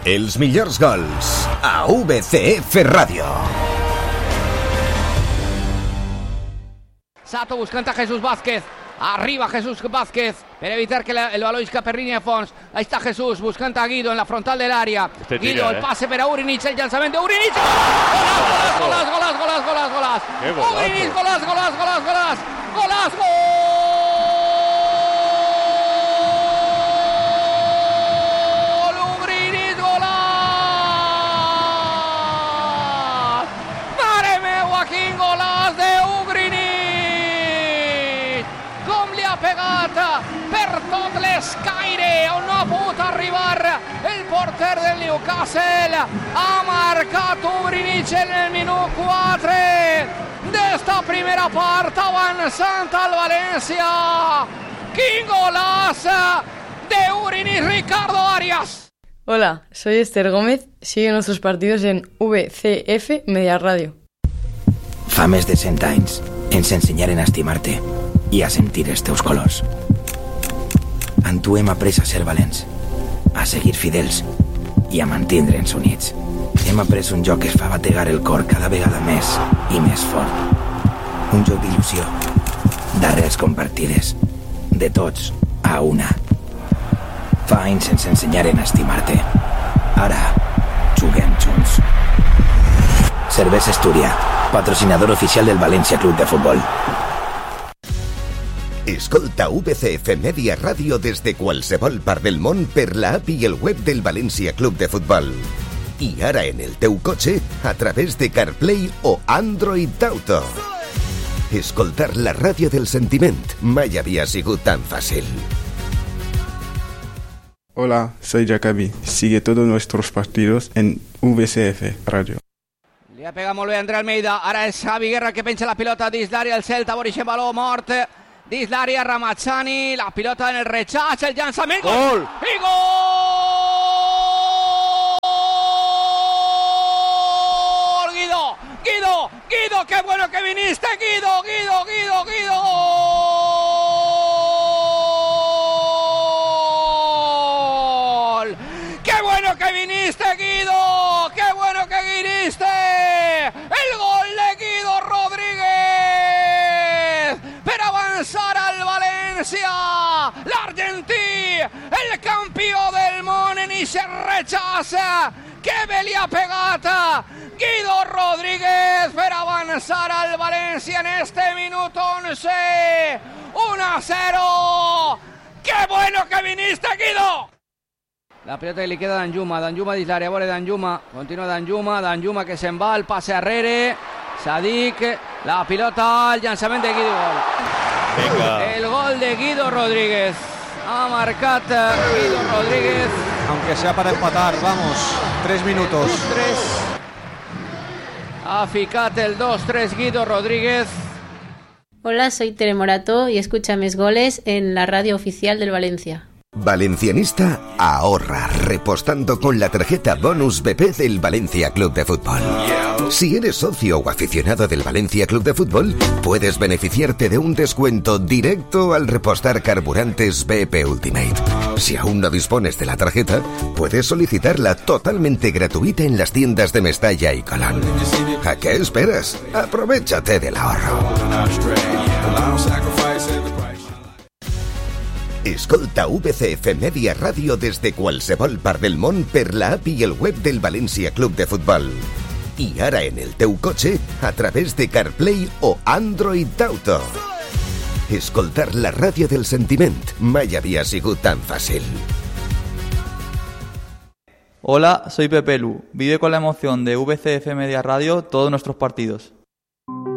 Els millors gols a VCF Ràdio. Sato buscant a Jesús Vázquez. Arriba Jesús Vázquez per evitar que el baló escape per línia de fons. Ahí está Jesús buscant a Guido en la frontal del área. Guido, el pase per a Urinic, el llançament d'Urinic. Golàs! Urinic, golàs! Per tot l'escaire on no ha pogut arribar el porter del Newcastle. Ha marcat Urinic en el minut 4 d'esta primera part, avançant al València. Quin golaç de Urinic, Ricardo Arias. Hola, soy Esther Gómez. Sigue nuestros partidos en VCF Media Radio. Fa més de 100 anys ens ensenyaren a estimar-te i a sentir els teus colors. En tu hem après a ser valents, a seguir fidels i a mantindre'ns units. Hem après un joc que es fa bategar el cor cada vegada més i més fort. Un joc d'il·lusió, d'arrels compartides, de tots a una. Fa anys ens ensenyaren a estimar-te. Ara juguem junts. Cervesa Estúria, patrocinador oficial del València Club de Futbol. Escolta VCF Media Ràdio des de qualsevol part del món per l'app i el web del València Club de Futbol. I ara en el teu cotxe a través de CarPlay o Android Auto. Escoltar la ràdio del sentiment mai havia sigut tan fàcil. Hola, soy Jacobi. Sigue todos nuestros partidos en VCF Radio. Li ha pegat molt bé André Almeida. Ara és Javi Guerra que penja la pilota dins l'àrea, el Celta, Borixen baló mort. Dins l'àrea, Ramazzani, la pilota en el rechaç, el llançament, gol! I gol! Guido, qué bueno que viniste, Guido! ¡Gol! ¡Qué bueno que viniste, Guido! ¡Qué bueno que viniste! El gol de Guido Rodríguez per avançar al València, l'argentí, el campió del món en ixe rechaç. Que bé li ha pegat Guido Rodríguez per avançar al València en este minut 11. 1-0. ¡Qué bueno que viniste, Guido! La pelota que li queda a Danjuma dins l'àrea, vora Danjuma, continua Danjuma que se'n va, el passe arrere, Sadik, la pilota, el llançament de Guido, gol. Venga. El gol de Guido Rodríguez. Ha marcat Guido Rodríguez. Aunque sea para empatar, vamos, 3 minutos. 2-3. Ha ficat el 2-3 Guido Rodríguez. Hola, soy Tere Morató y escucha mis goles en la radio oficial del Valencia. Valencianista ahorra repostando con la tarjeta Bonus BP del Valencia Club de Fútbol. Si eres socio o aficionado del Valencia Club de Fútbol, puedes beneficiarte de un descuento directo al repostar carburantes BP Ultimate. Si aún no dispones de la tarjeta, puedes solicitarla totalmente gratuita en las tiendas de Mestalla y Colón. ¿A qué esperas? Aprovechate del ahorro. Escolta VCF Media Ràdio des de qualsevol part del món per l'app i el web del València Club de Futbol. I ara en el teu cotxe a través de CarPlay o Android Auto. Escoltar la ràdio del sentiment mai havia sigut tan fàcil. Hola, soy Pepe Lu. Vive con la emoción de VCF Media Radio todos nuestros partidos.